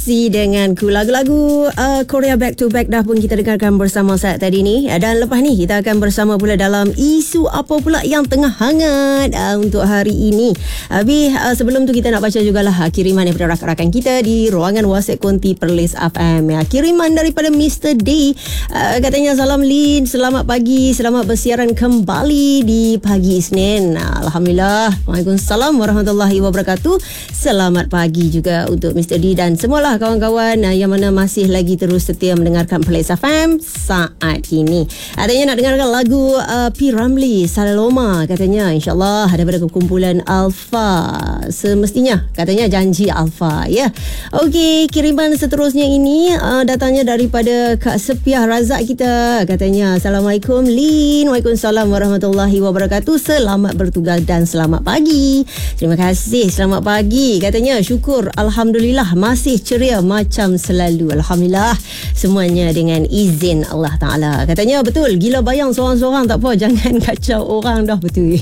Denganku lagu-lagu Korea back to back dah pun kita dengarkan bersama saat tadi ni, dan lepas ni kita akan bersama pula dalam isu apa pula yang tengah hangat untuk hari ini. Habis sebelum tu kita nak baca jugalah kiriman daripada rakan-rakan kita di ruangan WhatsApp Konti Perlis FM. Kiriman daripada Mr. D, katanya salam Lin, selamat pagi, selamat bersiaran kembali di pagi Isnin. Alhamdulillah. Waalaikumsalam warahmatullahi wabarakatuh. Selamat pagi juga untuk Mr. D dan semualah kawan-kawan yang mana masih lagi terus setia mendengarkan Perlis FM saat ini. Katanya nak dengarkan lagu P. Ramlee, Saloma, katanya insyaAllah daripada kumpulan Alpha. Semestinya katanya janji Alpha, ya. Okey, kiriman seterusnya ini datangnya daripada Kak Sepiah Razak kita. Katanya Assalamualaikum Lin. Waalaikumsalam warahmatullahi wabarakatuh. Selamat bertugas dan selamat pagi. Terima kasih, selamat pagi. Katanya syukur Alhamdulillah masih ceria macam selalu. Alhamdulillah semuanya dengan izin Allah Ta'ala. Katanya betul, gila bayang seorang-seorang tak apa, jangan kacau orang dah. Betul.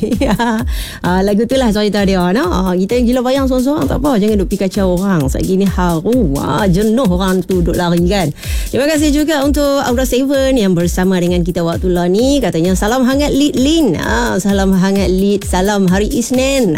Lagu tu lah cerita dia. Kita gila bayang seorang-seorang tak apa, jangan duk pergi kacau orang. Saat gini haru, jenuh orang tu duk lari kan. Terima kasih juga untuk Aura Seven yang bersama dengan kita waktu lah ni. Katanya salam hangat Lid Lin. Salam hangat Lid, salam hari Isnin.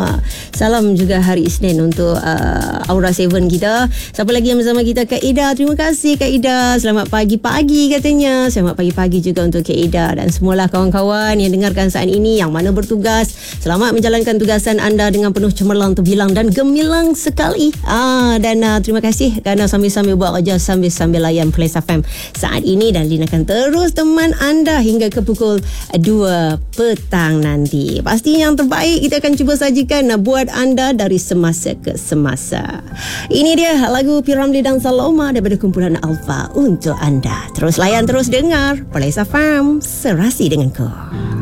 Salam juga hari Isnin untuk Aura Seven kita. Siapa lagi yang bersama kita? Kak Ida. Terima kasih Kak Ida. Selamat pagi-pagi katanya. Selamat pagi-pagi juga untuk Kak Ida dan semualah kawan-kawan yang dengarkan saat ini yang mana bertugas. Selamat menjalankan tugasan anda dengan penuh cemerlang, terbilang dan gemilang sekali. Dan terima kasih kerana sambil-sambil buat kerja, sambil-sambil layan Perlis FM saat ini, dan Lin akan terus teman anda hingga ke pukul 2 petang nanti. Pasti yang terbaik kita akan cuba sajikan buat anda dari semasa ke semasa. Ini dia lagu P. Ramlee dan Saloma daripada kumpulan Alpha untuk anda. Terus layan, terus dengar Perlis FM, serasi denganku.